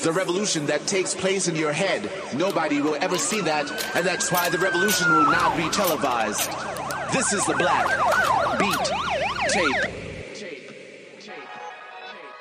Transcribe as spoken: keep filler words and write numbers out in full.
the revolution that takes place in your head. Nobody will ever see that, and that's why the revolution will not be televised. This is the Black Beat Tape